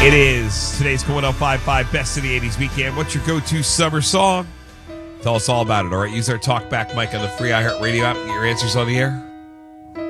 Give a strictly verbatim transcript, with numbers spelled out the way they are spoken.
It is today's Coin oh five five Best of the eighties Weekend. What's your go-to summer song? Tell us all about it, all right? Use our talkback mic on the free iHeartRadio app and get your answers on the air.